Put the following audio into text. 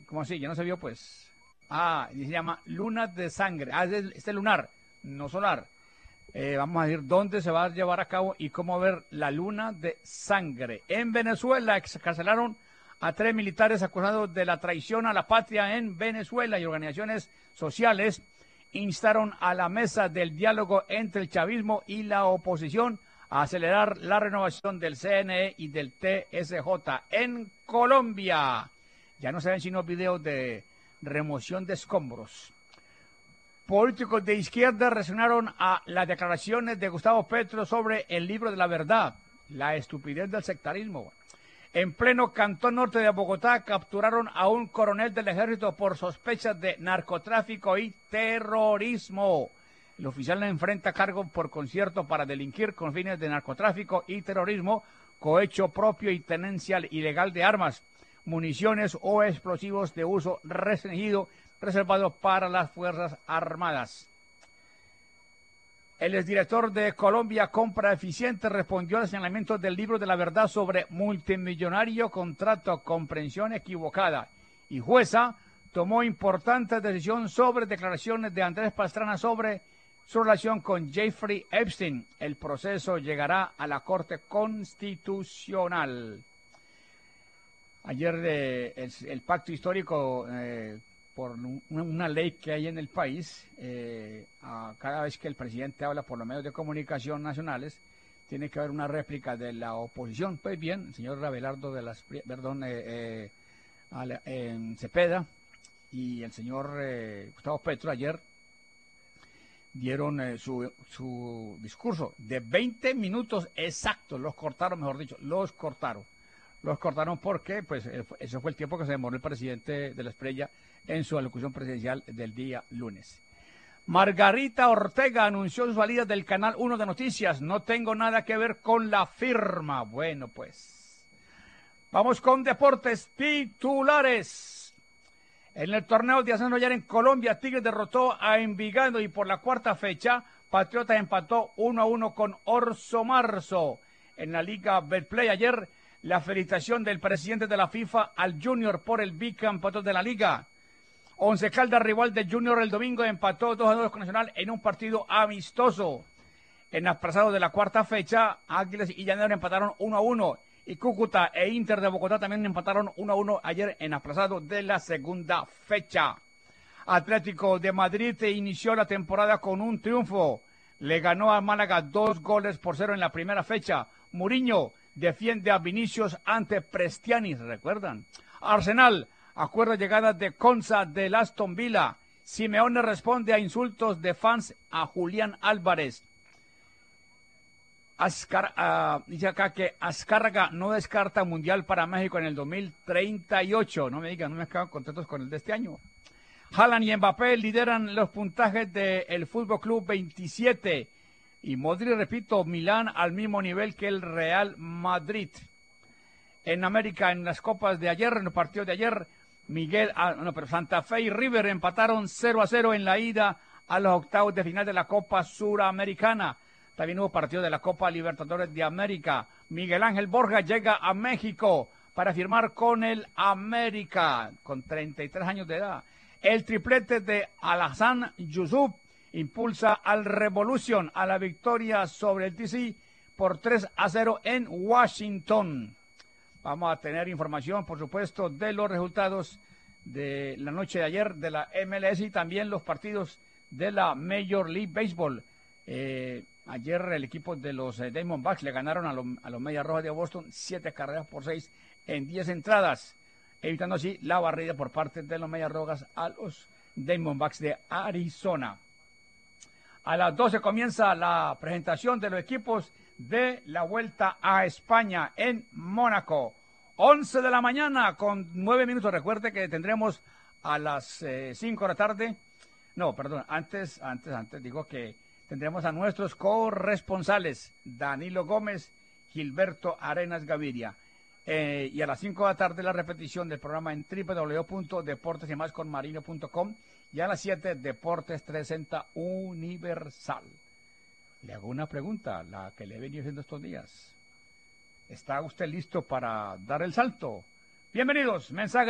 ¿Cómo así? Ya no se vio, pues. Y se llama Luna de Sangre. Este lunar, no solar. Vamos a decir dónde se va a llevar a cabo y cómo ver la Luna de Sangre. En Venezuela excarcelaron a 3 militares acusados de la traición a la patria en Venezuela, y organizaciones sociales instaron a la mesa del diálogo entre el chavismo y la oposición a acelerar la renovación del CNE y del TSJ. En Colombia ya no se ven sino videos de remoción de escombros. Políticos de izquierda reaccionaron a las declaraciones de Gustavo Petro sobre el libro de la verdad, la estupidez del sectarismo. En pleno Cantón Norte de Bogotá capturaron a un coronel del ejército por sospechas de narcotráfico y terrorismo. El oficial enfrenta cargo por concierto para delinquir con fines de narcotráfico y terrorismo, cohecho propio y tenencia ilegal de armas, municiones o explosivos de uso restringido reservado para las Fuerzas Armadas. El exdirector de Colombia Compra Eficiente respondió al señalamiento del libro de la verdad sobre multimillonario contrato comprensión equivocada, y jueza tomó importante decisión sobre declaraciones de Andrés Pastrana sobre su relación con Jeffrey Epstein. El proceso llegará a la Corte Constitucional. Ayer el pacto histórico por una ley que hay en el país, cada vez que el presidente habla por los medios de comunicación nacionales, tiene que haber una réplica de la oposición. Pues bien, el señor Abelardo Cepeda y el señor Gustavo Petro ayer dieron su discurso de 20 minutos exactos. Los cortaron, mejor dicho, los cortaron porque pues ese fue el tiempo que se demoró el presidente de la Espriella en su alocución presidencial del día lunes. Margarita Ortega anunció su salida del Canal 1 de Noticias. No tengo nada que ver con la firma. Bueno, pues vamos con deportes titulares. En el torneo de ascenso ayer en Colombia, Tigres derrotó a Envigado, y por la cuarta fecha Patriotas empató 1-1 con Orso Marzo. En la Liga Betplay ayer, la felicitación del presidente de la FIFA al Junior por el bicampeonato de la Liga. Once Caldas, rival del Junior el domingo, empató 2-2 con Nacional en un partido amistoso. En el aplazado de la cuarta fecha, Águilas y Llanero empataron 1-1. Y Cúcuta e Inter de Bogotá también empataron 1-1 ayer en aplazado de la segunda fecha. Atlético de Madrid inició la temporada con un triunfo. Le ganó a Málaga 2-0 en la primera fecha. Mourinho defiende a Vinicius ante Prestiani, ¿recuerdan? Arsenal acuerda llegada de Konsa del Aston Villa. Simeone responde a insultos de fans a Julián Álvarez. Dice acá que Azcárraga no descarta mundial para México en el 2038. No me digan, no me quedan contentos con el de este año. Haaland y Mbappé lideran los puntajes del Fútbol Club 27. Y Modric, repito, Milán al mismo nivel que el Real Madrid. En América, en las copas de ayer, en el partido de ayer, Santa Fe y River empataron 0-0 en la ida a los octavos de final de la Copa Suramericana. También hubo partido de la Copa Libertadores de América. Miguel Ángel Borja llega a México para firmar con el América, con 33 años de edad. El triplete de Alhassan Yusuf impulsa al Revolution a la victoria sobre el DC por 3-0 en Washington. Vamos a tener información, por supuesto, de los resultados de la noche de ayer de la MLS y también los partidos de la Major League Baseball. Ayer el equipo de los Diamondbacks le ganaron a los Medias Rojas de Boston 7-6 en 10 entradas, evitando así la barrida por parte de los Medias Rojas a los Diamondbacks de Arizona. A las 12 comienza la presentación de los equipos de la Vuelta a España en Mónaco. 11 de la mañana con 9 minutos. Recuerde que tendremos a las 5 de la tarde. No, perdón, antes digo que tendremos a nuestros corresponsales, Danilo Gómez, Gilberto Arenas Gaviria. Y a las 5 de la tarde la repetición del programa en www.deportesymasconmarino.com, y a las 7 Deportes 360 Universal. Le hago una pregunta, la que le he venido haciendo estos días. ¿Está usted listo para dar el salto? Bienvenidos, mensaje.